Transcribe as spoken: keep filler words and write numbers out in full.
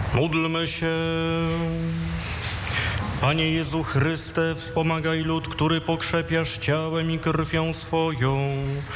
Módlmy się. Panie Jezu Chryste, wspomagaj lud, który pokrzepiasz ciałem i krwią swoją,